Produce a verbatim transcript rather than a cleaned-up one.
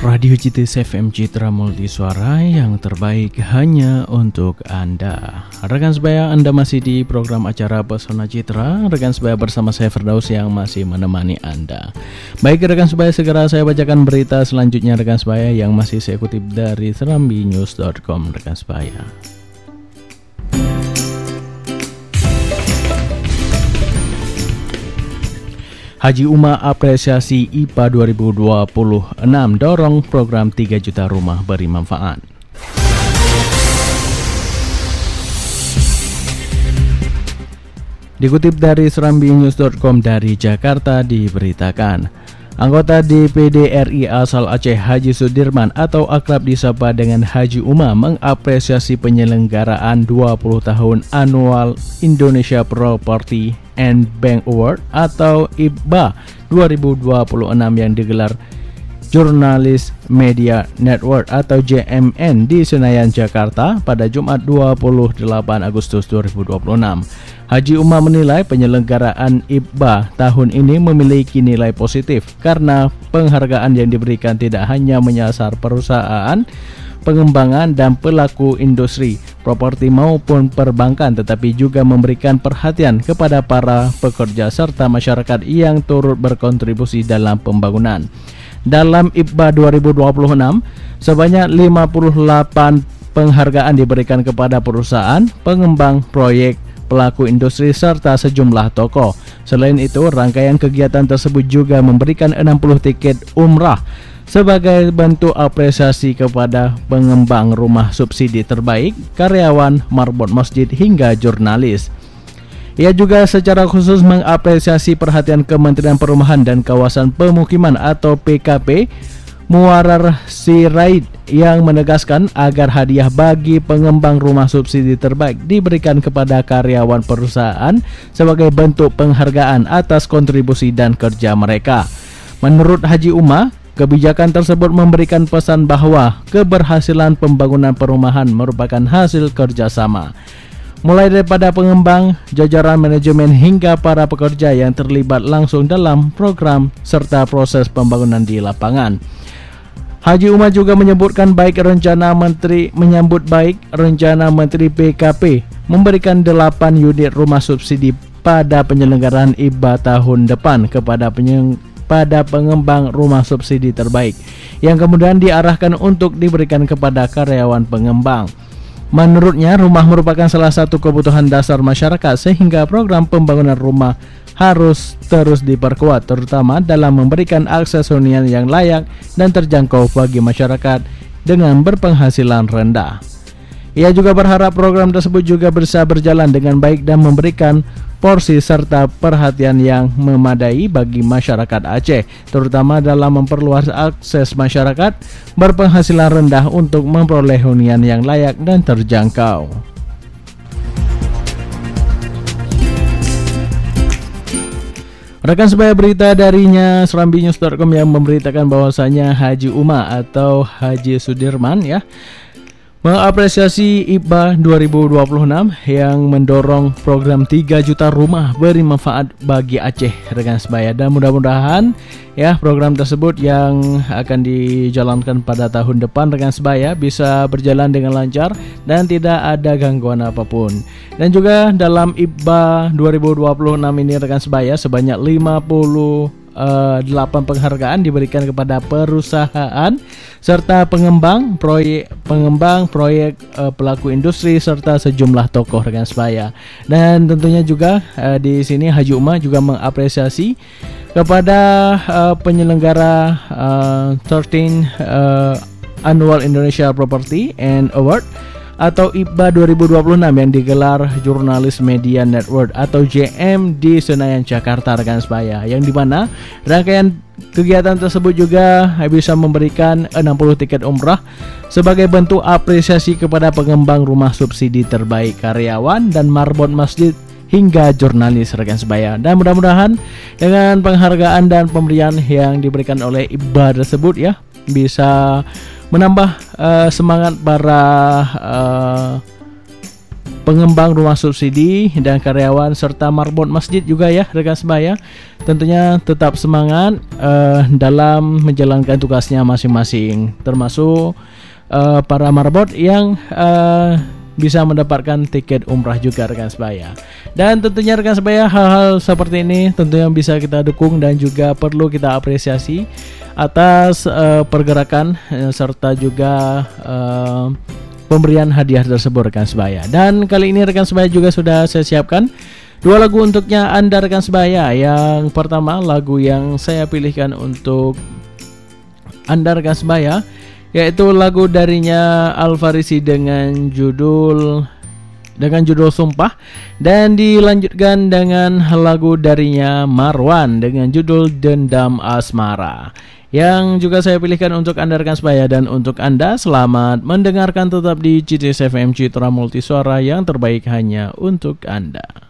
Radio C T S F M Citra Multisuara yang terbaik hanya untuk Anda. Rekan sebaya, Anda masih di program acara Pesona Citra. Rekan sebaya, bersama saya Firdaus yang masih menemani Anda. Baik rekan sebaya, segera saya bacakan berita selanjutnya rekan sebaya yang masih saya kutip dari serambi news dot com rekan sebaya. Haji Uma apresiasi I P A dua ribu dua puluh enam dorong program tiga juta rumah beri manfaat. Dikutip dari serambi news dot com dari Jakarta diberitakan, anggota D P D R I asal Aceh Haji Sudirman atau akrab disapa dengan Haji Uma mengapresiasi penyelenggaraan dua puluh tahun Annual Indonesia Property and Bank Award atau I B A dua ribu dua puluh enam yang digelar Jurnalis Media Network atau J M N di Senayan, Jakarta pada Jumat dua puluh delapan Agustus dua ribu dua puluh enam. Haji Uma menilai penyelenggaraan I B A tahun ini memiliki nilai positif karena penghargaan yang diberikan tidak hanya menyasar perusahaan, pengembangan dan pelaku industri properti maupun perbankan, tetapi juga memberikan perhatian kepada para pekerja serta masyarakat yang turut berkontribusi dalam pembangunan. Dalam I B A dua ribu dua puluh enam, sebanyak lima puluh delapan penghargaan diberikan kepada perusahaan, pengembang proyek, pelaku industri serta sejumlah tokoh. Selain itu, rangkaian kegiatan tersebut juga memberikan enam puluh tiket umrah sebagai bentuk apresiasi kepada pengembang rumah subsidi terbaik, karyawan, marbot masjid hingga jurnalis. Ia juga secara khusus mengapresiasi perhatian Kementerian Perumahan dan Kawasan Pemukiman atau P K P Muarar Sirait yang menegaskan agar hadiah bagi pengembang rumah subsidi terbaik diberikan kepada karyawan perusahaan sebagai bentuk penghargaan atas kontribusi dan kerja mereka. Menurut Haji Uma, kebijakan tersebut memberikan pesan bahwa keberhasilan pembangunan perumahan merupakan hasil kerjasama, mulai daripada pengembang, jajaran manajemen hingga para pekerja yang terlibat langsung dalam program serta proses pembangunan di lapangan. Haji Uma juga menyebutkan baik rencana menteri menyambut baik rencana Menteri P K P memberikan delapan unit rumah subsidi pada penyelenggaraan I B A tahun depan kepada penyeng pada pengembang rumah subsidi terbaik yang kemudian diarahkan untuk diberikan kepada karyawan pengembang. Menurutnya, rumah merupakan salah satu kebutuhan dasar masyarakat sehingga program pembangunan rumah harus terus diperkuat, terutama dalam memberikan akses hunian yang layak dan terjangkau bagi masyarakat dengan berpenghasilan rendah. Ia juga berharap program tersebut juga bisa berjalan dengan baik dan memberikan porsi serta perhatian yang memadai bagi masyarakat Aceh, terutama dalam memperluas akses masyarakat berpenghasilan rendah untuk memperoleh hunian yang layak dan terjangkau. Rekan sebaya, berita darinya serambi news dot com yang memberitakan bahwasanya Haji Uma atau Haji Sudirman ya mengapresiasi I B A dua ribu dua puluh enam yang mendorong program tiga juta rumah beri manfaat bagi Aceh rekan sebaya, dan mudah-mudahan ya program tersebut yang akan dijalankan pada tahun depan rekan sebaya bisa berjalan dengan lancar dan tidak ada gangguan apapun. Dan juga dalam I B A dua ribu dua puluh enam ini rekan sebaya sebanyak lima puluh delapan penghargaan diberikan kepada perusahaan serta pengembang proyek pengembang proyek uh, pelaku industri serta sejumlah tokoh rekan sebaya. Dan tentunya juga uh, di sini Haji Uma juga mengapresiasi kepada uh, penyelenggara uh, thirteen uh, Annual Indonesia Property and Award atau I B A dua ribu dua puluh enam yang digelar Jurnalis Media Network atau J M di Senayan, Jakarta rekan sebaya, yang dimana rangkaian kegiatan tersebut juga bisa memberikan enam puluh tiket umrah sebagai bentuk apresiasi kepada pengembang rumah subsidi terbaik, karyawan dan marbot masjid hingga jurnalis rekan sebaya. Dan mudah-mudahan dengan penghargaan dan pemberian yang diberikan oleh I B A tersebut ya bisa menambah uh, semangat para uh, pengembang rumah subsidi dan karyawan serta marbot masjid juga ya rekan sebaya. Tentunya tetap semangat uh, dalam menjalankan tugasnya masing-masing, termasuk uh, para marbot yang uh, bisa mendapatkan tiket umrah juga rekan sebaya. Dan tentunya rekan sebaya, hal-hal seperti ini tentunya bisa kita dukung dan juga perlu kita apresiasi atas uh, pergerakan uh, serta juga uh, pemberian hadiah tersebut rekan sebaya. Dan kali ini rekan sebaya juga sudah saya siapkan dua lagu untuknya Anda rekan sebaya. Yang pertama, lagu yang saya pilihkan untuk Anda rekan sebaya, yaitu lagu darinya Alfarisi dengan judul dengan judul Sumpah, dan dilanjutkan dengan lagu darinya Marwan dengan judul Dendam Asmara, yang juga saya pilihkan untuk Anda rekan sebaya. Dan untuk Anda, selamat mendengarkan tetap di C T S F M Citra Multisuara, yang terbaik hanya untuk Anda.